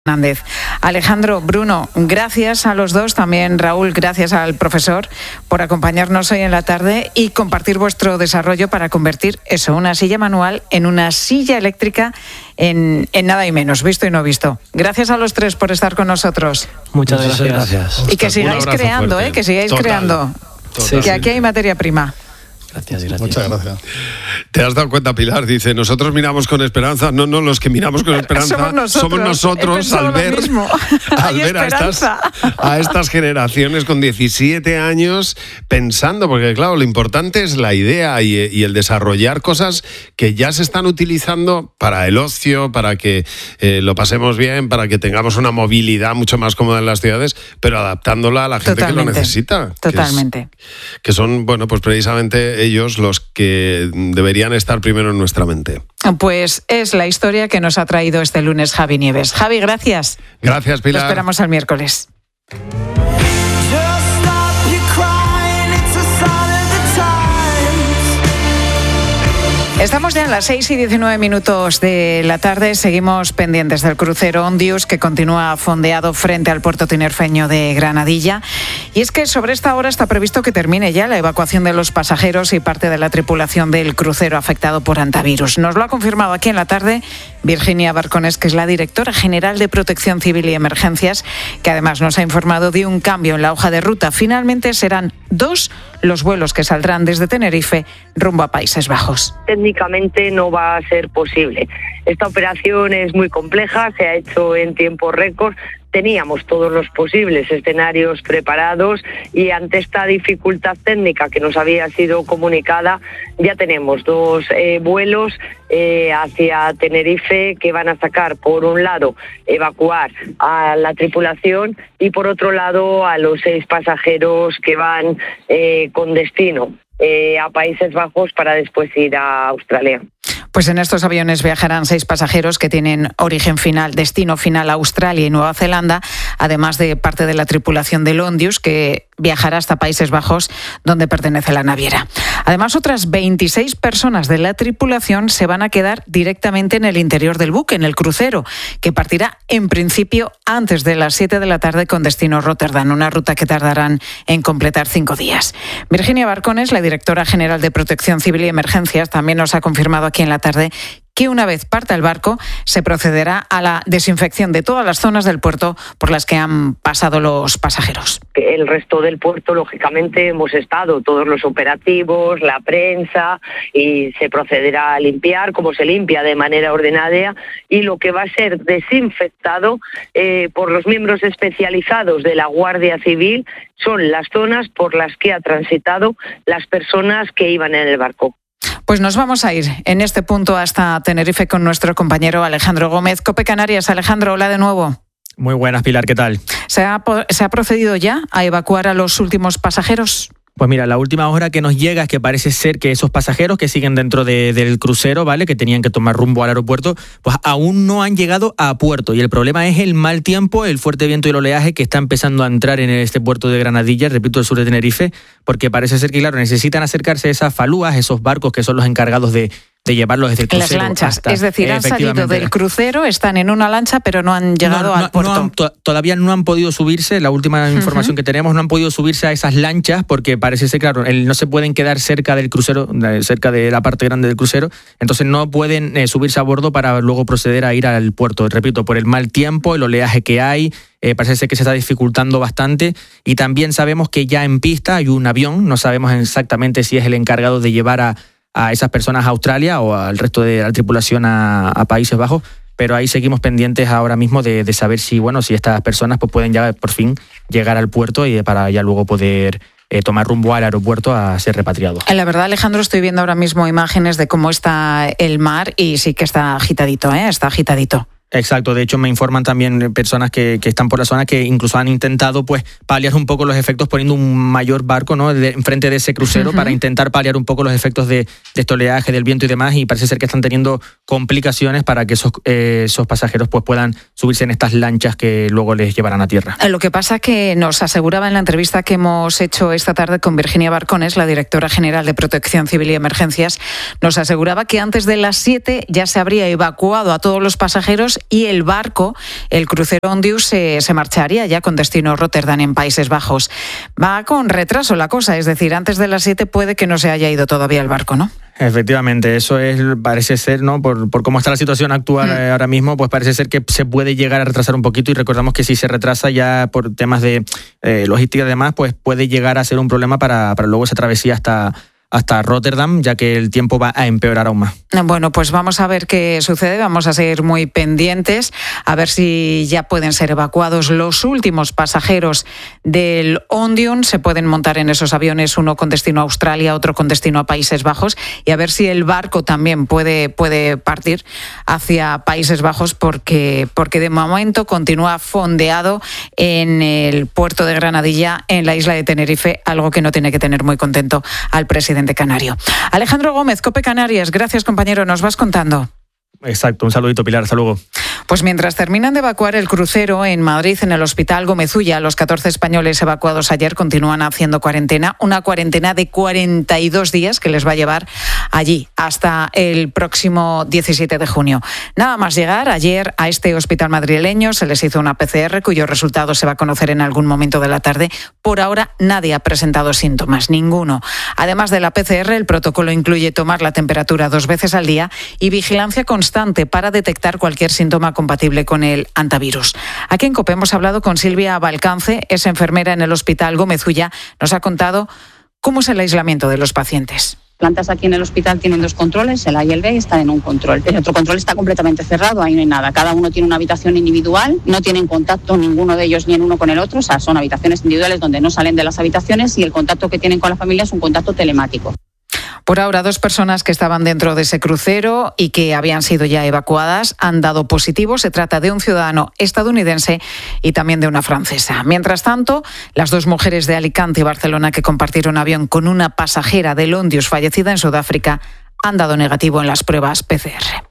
Hernández. Alejandro, Bruno, gracias a los dos, también Raúl, gracias al profesor por acompañarnos hoy en la tarde y compartir vuestro desarrollo para convertir una silla manual en una silla eléctrica en nada y menos, visto y no visto. Gracias a los tres por estar con nosotros. Muchas gracias. Y que sigáis creando, que sigáis creando. Total. Que aquí hay materia prima. Gracias. Muchas gracias. ¿Te has dado cuenta, Pilar? Dice, nosotros miramos con esperanza. No, los que miramos con esperanza somos nosotros al ver a estas generaciones con 17 años pensando, porque claro, lo importante es la idea y el desarrollar cosas que ya se están utilizando para el ocio, para que lo pasemos bien, para que tengamos una movilidad mucho más cómoda en las ciudades, pero adaptándola a la gente que lo necesita. Totalmente. Que son, bueno, pues precisamente ellos los que deberían estar primero en nuestra mente. Pues es la historia que nos ha traído este lunes Javi Nieves. Javi, gracias. Gracias, Pilar. Te esperamos el miércoles. Estamos ya en las 6:19 de la tarde. Seguimos pendientes del crucero Ondius, que continúa fondeado frente al puerto tinerfeño de Granadilla. Y es que sobre esta hora está previsto que termine ya la evacuación de los pasajeros y parte de la tripulación del crucero afectado por hantavirus. Nos lo ha confirmado aquí en la tarde Virginia Barconés, que es la directora general de Protección Civil y Emergencias, que además nos ha informado de un cambio en la hoja de ruta. Finalmente serán 2 los vuelos que saldrán desde Tenerife rumbo a Países Bajos. Técnicamente no va a ser posible. Esta operación es muy compleja, se ha hecho en tiempo récord. Teníamos todos los posibles escenarios preparados y ante esta dificultad técnica que nos había sido comunicada, ya tenemos 2 vuelos hacia Tenerife que van a sacar, por un lado, evacuar a la tripulación y por otro lado a los 6 pasajeros que van con destino a Países Bajos para después ir a Australia. Pues en estos aviones viajarán 6 pasajeros que tienen destino final a Australia y Nueva Zelanda, además de parte de la tripulación del Ondius, que viajará hasta Países Bajos, donde pertenece la naviera. Además, otras 26 personas de la tripulación se van a quedar directamente en el interior del buque, en el crucero, que partirá en principio antes de las 7 de la tarde con destino Rotterdam, una ruta que tardarán en completar 5 días. Virginia Barconés, la directora general de Protección Civil y Emergencias, también nos ha confirmado aquí en la tarde que una vez parta el barco se procederá a la desinfección de todas las zonas del puerto por las que han pasado los pasajeros. El resto del puerto, lógicamente, hemos estado todos los operativos, la prensa, y se procederá a limpiar como se limpia de manera ordinaria, y lo que va a ser desinfectado por los miembros especializados de la Guardia Civil son las zonas por las que ha transitado las personas que iban en el barco. Pues nos vamos a ir en este punto hasta Tenerife con nuestro compañero Alejandro Gómez. COPE Canarias. Alejandro, hola de nuevo. Muy buenas, Pilar, ¿qué tal? ¿Se ha procedido ya a evacuar a los últimos pasajeros? Pues mira, la última hora que nos llega es que parece ser que esos pasajeros que siguen dentro del crucero, ¿vale?, que tenían que tomar rumbo al aeropuerto, pues aún no han llegado a puerto. Y el problema es el mal tiempo, el fuerte viento y el oleaje que está empezando a entrar en este puerto de Granadilla, repito, el sur de Tenerife, porque parece ser que, claro, necesitan acercarse a esas falúas, esos barcos que son los encargados de llevarlos desde el crucero. Las lanchas, es decir, han salido del crucero, están en una lancha, pero no han llegado al puerto. Todavía no han podido subirse, la última información que tenemos, no han podido subirse a esas lanchas porque parece ser, claro, no se pueden quedar cerca del crucero, cerca de la parte grande del crucero, entonces no pueden subirse a bordo para luego proceder a ir al puerto. Repito, por el mal tiempo, el oleaje que hay, parece ser que se está dificultando bastante, y también sabemos que ya en pista hay un avión, no sabemos exactamente si es el encargado de llevar a esas personas a Australia o al resto de la tripulación a Países Bajos, pero ahí seguimos pendientes ahora mismo de saber si estas personas pues pueden ya por fin llegar al puerto y para ya luego poder tomar rumbo al aeropuerto a ser repatriados. La verdad, Alejandro, estoy viendo ahora mismo imágenes de cómo está el mar y sí que está agitadito, está agitadito. Exacto, de hecho me informan también personas que están por la zona que incluso han intentado pues paliar un poco los efectos poniendo un mayor barco, ¿no?, enfrente de ese crucero para intentar paliar un poco los efectos de este oleaje, del viento y demás, y parece ser que están teniendo complicaciones para que esos pasajeros pues puedan subirse en estas lanchas que luego les llevarán a tierra. Lo que pasa que nos aseguraba en la entrevista que hemos hecho esta tarde con Virginia Barcones, la directora general de Protección Civil y Emergencias, nos aseguraba que antes de las 7 ya se habría evacuado a todos los pasajeros y el barco, el crucero Ondius, se marcharía ya con destino Rotterdam en Países Bajos. Va con retraso la cosa, es decir, antes de las 7 puede que no se haya ido todavía el barco, ¿no? Efectivamente, eso parece ser, ¿no? Por cómo está la situación actual ahora mismo, pues parece ser que se puede llegar a retrasar un poquito, y recordamos que si se retrasa ya por temas de logística y demás, pues puede llegar a ser un problema para luego esa travesía hasta Rotterdam, ya que el tiempo va a empeorar aún más. Bueno, pues vamos a ver qué sucede, vamos a seguir muy pendientes, a ver si ya pueden ser evacuados los últimos pasajeros del Ondius, se pueden montar en esos aviones, uno con destino a Australia, otro con destino a Países Bajos, y a ver si el barco también puede partir hacia Países Bajos, porque de momento continúa fondeado en el puerto de Granadilla, en la isla de Tenerife, algo que no tiene que tener muy contento al presidente canario. Alejandro Gómez, COPE Canarias, gracias compañero, nos vas contando. Exacto, un saludito Pilar, hasta luego. Pues mientras terminan de evacuar el crucero en Madrid, en el Hospital Gómez Ulla, los 14 españoles evacuados ayer continúan haciendo cuarentena, una cuarentena de 42 días que les va a llevar allí hasta el próximo 17 de junio. Nada más llegar ayer a este hospital madrileño se les hizo una PCR cuyo resultado se va a conocer en algún momento de la tarde. Por ahora nadie ha presentado síntomas, ninguno. Además de la PCR, el protocolo incluye tomar la temperatura 2 veces al día y vigilancia constante para detectar cualquier síntoma compatible con el antivirus. Aquí en COPE hemos hablado con Silvia Balcance, es enfermera en el Hospital Gómez Ulla. Nos ha contado cómo es el aislamiento de los pacientes. Plantas aquí en el hospital tienen 2 controles, el A y el B, están en un control. El otro control está completamente cerrado, ahí no hay nada. Cada uno tiene una habitación individual, no tienen contacto ninguno de ellos ni en uno con el otro, o sea, son habitaciones individuales donde no salen de las habitaciones, y el contacto que tienen con la familia es un contacto telemático. Por ahora, 2 personas que estaban dentro de ese crucero y que habían sido ya evacuadas han dado positivo. Se trata de un ciudadano estadounidense y también de una francesa. Mientras tanto, las 2 mujeres de Alicante y Barcelona que compartieron avión con una pasajera del Ondius fallecida en Sudáfrica han dado negativo en las pruebas PCR.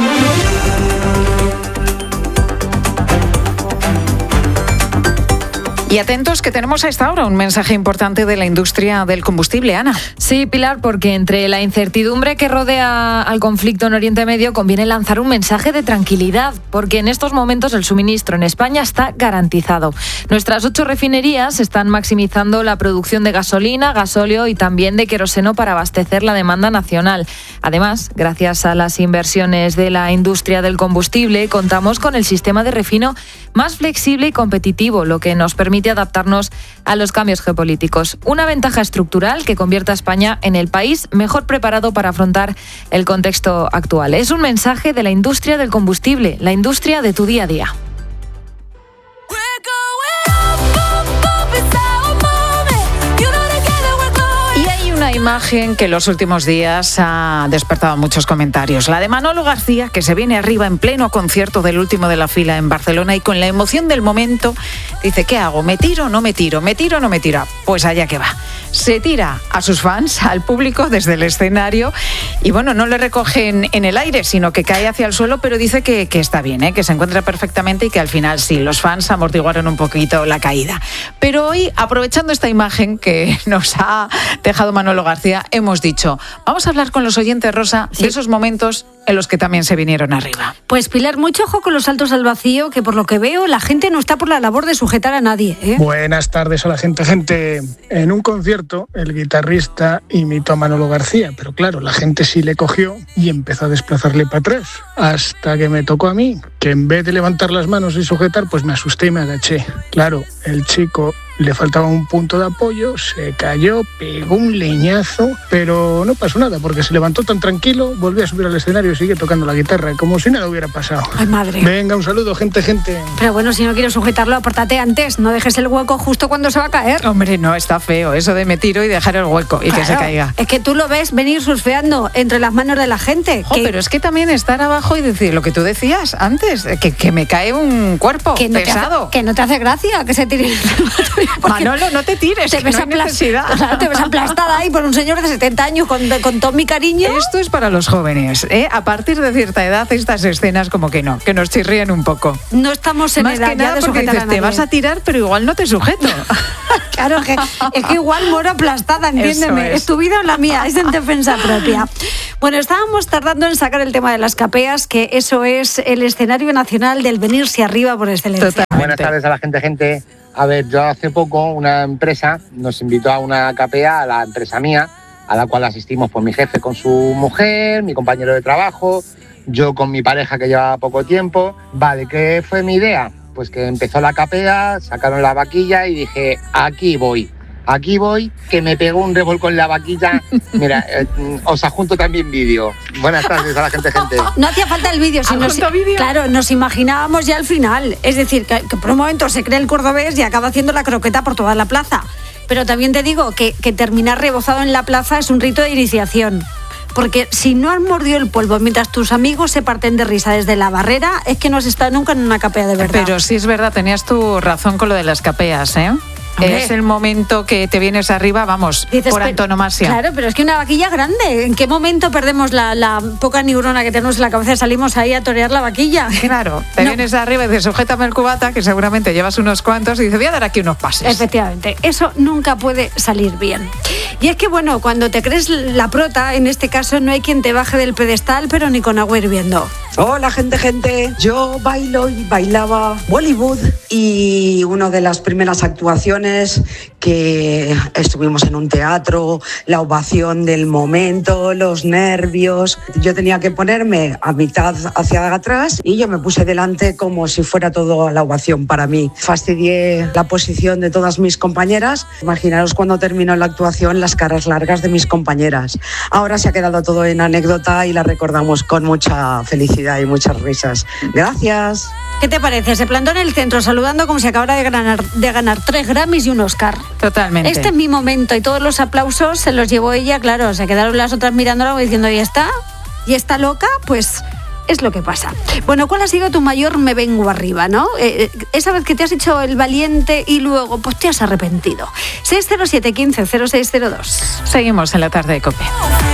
Y atentos que tenemos a esta hora un mensaje importante de la industria del combustible, Ana. Sí, Pilar, porque entre la incertidumbre que rodea al conflicto en Oriente Medio conviene lanzar un mensaje de tranquilidad, porque en estos momentos el suministro en España está garantizado. Nuestras 8 refinerías están maximizando la producción de gasolina, gasóleo y también de queroseno para abastecer la demanda nacional. Además, gracias a las inversiones de la industria del combustible, contamos con el sistema de refino más flexible y competitivo, lo que nos permite adaptarnos a los cambios geopolíticos. Una ventaja estructural que convierte a España en el país mejor preparado para afrontar el contexto actual. Es un mensaje de la industria del combustible, la industria de tu día a día. Una imagen que en los últimos días ha despertado muchos comentarios. La de Manolo García, que se viene arriba en pleno concierto del último de la fila en Barcelona y con la emoción del momento dice, ¿qué hago? ¿Me tiro? ¿No me tiro? ¿Me tiro? ¿No me tiro? Pues allá que va. Se tira a sus fans, al público desde el escenario y bueno, no le recogen en el aire, sino que cae hacia el suelo, pero dice que está bien, que se encuentra perfectamente y que al final sí, los fans amortiguaron un poquito la caída. Pero hoy, aprovechando esta imagen que nos ha dejado Manolo García, hemos dicho, vamos a hablar con los oyentes, Rosa, de esos momentos en los que también se vinieron arriba. Pues Pilar, mucho ojo con los saltos al vacío, que por lo que veo la gente no está por la labor de sujetar a nadie. Buenas tardes a la gente. En un concierto el guitarrista imitó a Manolo García, pero claro, la gente sí le cogió y empezó a desplazarle para atrás, hasta que me tocó a mí, que en vez de levantar las manos y sujetar, pues me asusté y me agaché. Claro, el chico le faltaba un punto de apoyo, se cayó, pegó un leñazo, pero no pasó nada, porque se levantó tan tranquilo, volvió a subir al escenario y sigue tocando la guitarra, como si nada hubiera pasado. ¡Ay, madre! Venga, un saludo, gente. Pero bueno, si no quieres sujetarlo, apártate antes, no dejes el hueco justo cuando se va a caer. Hombre, no, está feo eso de me tiro y dejar el hueco y claro, que se caiga. Es que tú lo ves venir surfeando entre las manos de la gente. Pero es que también estar abajo y decir lo que tú decías antes, que me cae un cuerpo pesado. Que no te hace gracia que se tire Manolo, no te tires, te que ves no hay necesidad. O sea, te ves aplastada ahí por un señor de 70 años con todo mi cariño. Esto es para los jóvenes, ¿eh? A partir de cierta edad estas escenas como que no, que nos chirrían un poco. No estamos en Más edad que ya nada de porque sujetar dices, a nadie. te vas a tirar, pero igual no te sujeto. Claro, es que igual muero aplastada, entiéndeme. Eso es tu vida o la mía, es en defensa propia. Bueno, estábamos tardando en sacar el tema de las capeas, que eso es el escenario nacional del venirse arriba por excelencia. Totalmente. Buenas tardes a la gente. A ver, yo hace poco una empresa nos invitó a una capea, a la empresa mía, a la cual asistimos pues mi jefe con su mujer, mi compañero de trabajo, yo con mi pareja que llevaba poco tiempo. Vale, ¿qué fue mi idea? Pues que empezó la capea, sacaron la vaquilla y dije, aquí voy, que me pegó un revolcón en la vaquilla. Mira, os adjunto también vídeo. Buenas tardes a la gente. No hacía falta el vídeo, sino claro, nos imaginábamos ya al final. Es decir, que por un momento se cree el cordobés y acaba haciendo la croqueta por toda la plaza. Pero también te digo que terminar rebozado en la plaza es un rito de iniciación. Porque si no has mordido el polvo mientras tus amigos se parten de risa desde la barrera, es que no has estado nunca en una capea de verdad. Pero sí es verdad, tenías tu razón con lo de las capeas, ¿eh? Hombre. Es el momento que te vienes arriba, vamos, Dices, por antonomasia. Claro, pero es que una vaquilla grande. ¿En qué momento perdemos la poca neurona que tenemos en la cabeza y salimos ahí a torear la vaquilla? Claro, te vienes arriba y dices, sujétame el cubata, que seguramente llevas unos cuantos, y dices, voy a dar aquí unos pases. Efectivamente, eso nunca puede salir bien. Y es que, bueno, cuando te crees la prota, en este caso no hay quien te baje del pedestal, pero ni con agua hirviendo. Hola, gente. Yo bailo y bailaba Bollywood y una de las primeras actuaciones que estuvimos en un teatro, la ovación del momento, los nervios. Yo tenía que ponerme a mitad hacia atrás y yo me puse delante como si fuera toda la ovación para mí. Fastidié la posición de todas mis compañeras. Imaginaros cuando terminó la actuación las caras largas de mis compañeras. Ahora se ha quedado todo en anécdota y la recordamos con mucha felicidad y muchas risas. Gracias. ¿Qué te parece? Se plantó en el centro saludando como si acabara de ganar 3 Grammys y un Oscar. Totalmente. Este es mi momento y todos los aplausos se los llevó ella, claro. Se quedaron las otras mirándola diciendo, ¿y está? ¿Y está loca? Pues es lo que pasa. Bueno, ¿cuál ha sido tu mayor me vengo arriba, no? Esa vez que te has hecho el valiente y luego pues te has arrepentido. 607 15 0602. Seguimos en la tarde de COPE.